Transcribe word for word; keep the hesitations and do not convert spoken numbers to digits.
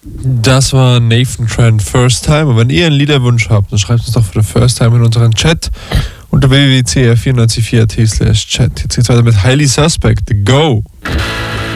Das war Nathan Trent, First Time. Und wenn ihr einen Liederwunsch habt, dann schreibt uns doch für den First Time in unseren Chat unter w w w punkt c r vier neun vier punkt a t slash chat. Jetzt geht's weiter mit Highly Suspect, The Go.